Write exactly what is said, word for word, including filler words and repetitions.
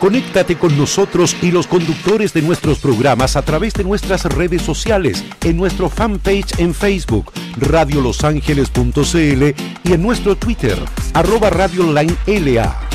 Conéctate con nosotros y los conductores de nuestros programas a través de nuestras redes sociales, en nuestro fanpage en Facebook, radio los ángeles punto c l, y en nuestro Twitter, arroba Radio Online L A.